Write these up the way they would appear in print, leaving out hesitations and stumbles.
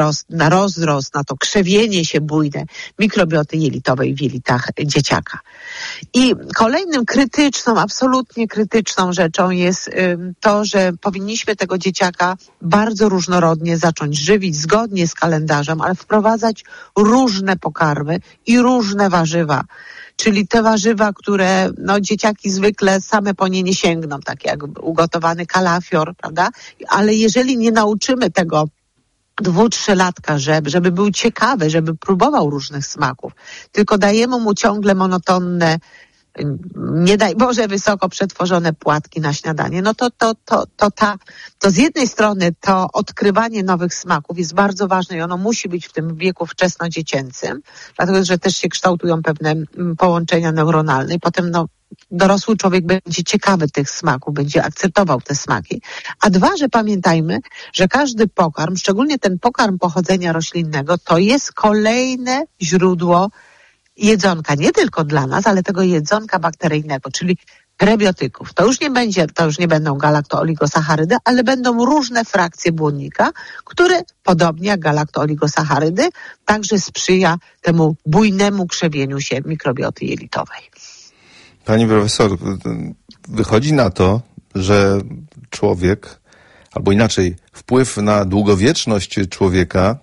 na rozrost, na to krzewienie się bujne mikrobioty jelitowej w jelitach dzieciaka. I kolejnym absolutnie krytyczną rzeczą jest to, że powinniśmy tego dzieciaka bardzo różnorodnie zacząć żywić zgodnie z kalendarzem, ale wprowadzać różne pokarmy i różne warzywa. Czyli te warzywa, które dzieciaki zwykle same po nie sięgną, tak jak ugotowany kalafior, prawda? Ale jeżeli nie nauczymy tego 2-3-latka, żeby był ciekawy, żeby próbował różnych smaków, tylko dajemy mu ciągle monotonne, nie daj Boże, wysoko przetworzone płatki na śniadanie, to z jednej strony to odkrywanie nowych smaków jest bardzo ważne i ono musi być w tym wieku wczesnodziecięcym, dlatego że też się kształtują pewne połączenia neuronalne i potem dorosły człowiek będzie ciekawy tych smaków, będzie akceptował te smaki. A dwa, że pamiętajmy, że każdy pokarm, szczególnie ten pokarm pochodzenia roślinnego, to jest kolejne źródło jedzonka, nie tylko dla nas, ale tego jedzonka bakteryjnego, czyli prebiotyków. To już nie będą galaktooligosacharydy, ale będą różne frakcje błonnika, które podobnie jak galaktooligosacharydy także sprzyja temu bujnemu krzewieniu się mikrobioty jelitowej. Pani profesor, wychodzi na to, że człowiek, albo inaczej, wpływ na długowieczność człowieka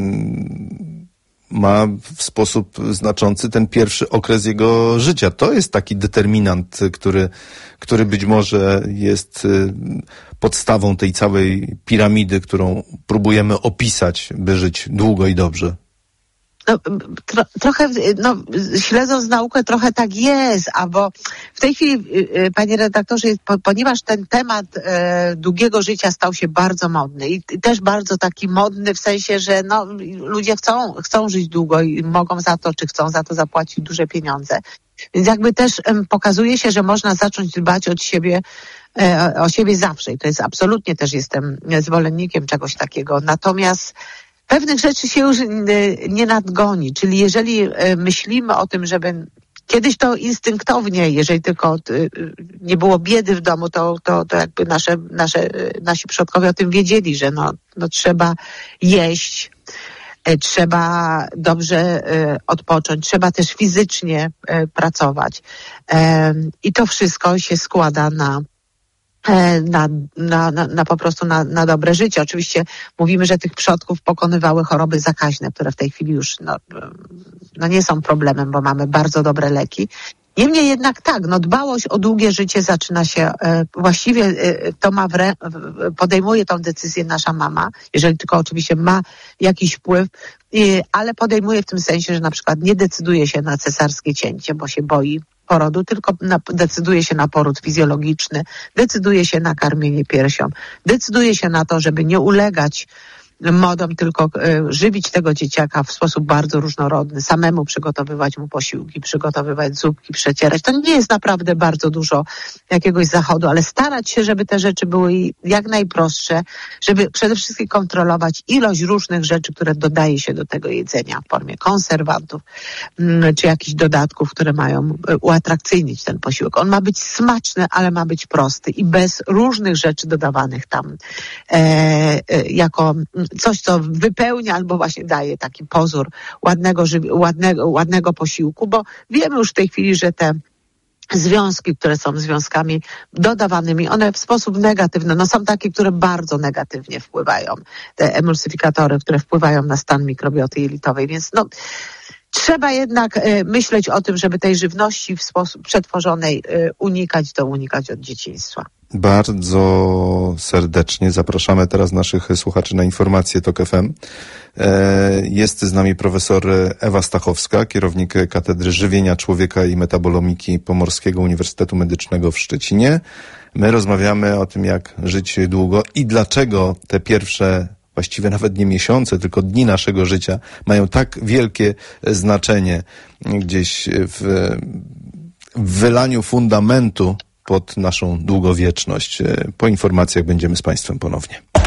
ma w sposób znaczący ten pierwszy okres jego życia. To jest taki determinant, który być może jest podstawą tej całej piramidy, którą próbujemy opisać, by żyć długo i dobrze. Trochę, śledząc naukę, trochę tak jest, bo w tej chwili, panie redaktorze, ponieważ ten temat długiego życia stał się bardzo modny i też bardzo taki modny w sensie, że ludzie chcą żyć długo i mogą za to, czy chcą za to zapłacić duże pieniądze. Więc jakby też pokazuje się, że można zacząć dbać o siebie zawsze i to jest absolutnie, też jestem zwolennikiem czegoś takiego. Natomiast pewnych rzeczy się już nie nadgoni, czyli jeżeli myślimy o tym, żeby kiedyś to instynktownie, jeżeli tylko nie było biedy w domu, to jakby nasi przodkowie o tym wiedzieli, że trzeba jeść, trzeba dobrze odpocząć, trzeba też fizycznie pracować. I to wszystko się składa po prostu na dobre życie. Oczywiście mówimy, że tych przodków pokonywały choroby zakaźne, które w tej chwili już nie są problemem, bo mamy bardzo dobre leki. Niemniej jednak tak, dbałość o długie życie zaczyna się, właściwie to podejmuje tą decyzję nasza mama, jeżeli tylko oczywiście ma jakiś wpływ, ale podejmuje w tym sensie, że na przykład nie decyduje się na cesarskie cięcie, bo się boi porodu, tylko decyduje się na poród fizjologiczny, decyduje się na karmienie piersią, decyduje się na to, żeby nie ulegać modom, tylko żywić tego dzieciaka w sposób bardzo różnorodny, samemu przygotowywać mu posiłki, przygotowywać zupki, przecierać. To nie jest naprawdę bardzo dużo jakiegoś zachodu, ale starać się, żeby te rzeczy były jak najprostsze, żeby przede wszystkim kontrolować ilość różnych rzeczy, które dodaje się do tego jedzenia w formie konserwantów, czy jakichś dodatków, które mają uatrakcyjnić ten posiłek. On ma być smaczny, ale ma być prosty i bez różnych rzeczy dodawanych tam jako coś, co wypełnia albo właśnie daje taki pozór ładnego posiłku, bo wiemy już w tej chwili, że te związki, które są związkami dodawanymi, one w sposób negatywny, są takie, które bardzo negatywnie wpływają, te emulsyfikatory, które wpływają na stan mikrobioty jelitowej, więc trzeba jednak myśleć o tym, żeby tej żywności w sposób przetworzonej unikać od dzieciństwa. Bardzo serdecznie zapraszamy teraz naszych słuchaczy na informacje TOK FM. Jest z nami profesor Ewa Stachowska, kierownik Katedry Żywienia Człowieka i Metabolomiki Pomorskiego Uniwersytetu Medycznego w Szczecinie. My rozmawiamy o tym, jak żyć długo i dlaczego te pierwsze, właściwie nawet nie miesiące, tylko dni naszego życia mają tak wielkie znaczenie gdzieś w wylaniu fundamentu pod naszą długowieczność. Po informacjach będziemy z Państwem ponownie.